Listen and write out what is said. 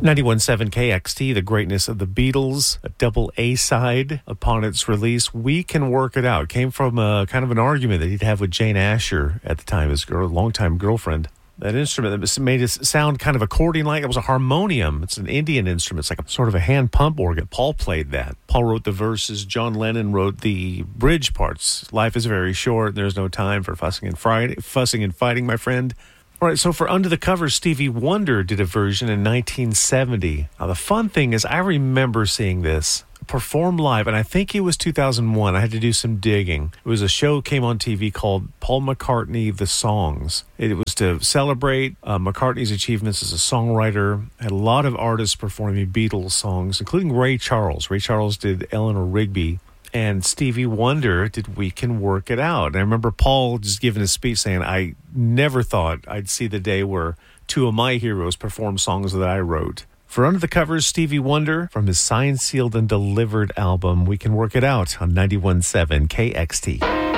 91.7 KXT, the greatness of the Beatles, a double A-side upon its release. We Can Work It Out came from a kind of an argument that he'd have with Jane Asher at the time, his longtime girlfriend. That instrument that made it sound kind of accordion-like. It was a harmonium. It's an Indian instrument. It's like a sort of a hand pump organ. Paul played that. Paul wrote the verses. John Lennon wrote the bridge parts. Life is very short. There's no time for fussing and fighting, my friend. All right, so for Under the Covers, Stevie Wonder did a version in 1970. Now, the fun thing is I remember seeing this perform live, and I think it was 2001. I had to do some digging. It was a show came on TV called Paul McCartney, The Songs. It was to celebrate McCartney's achievements as a songwriter. Had a lot of artists performing Beatles songs, including Ray Charles. Ray Charles did Eleanor Rigby. And Stevie Wonder did We Can Work It Out. And I remember Paul just giving a speech saying, I never thought I'd see the day where two of my heroes perform songs that I wrote. For Under the Covers, Stevie Wonder, from his Signed, Sealed, and Delivered album, We Can Work It Out on 91.7 KXT.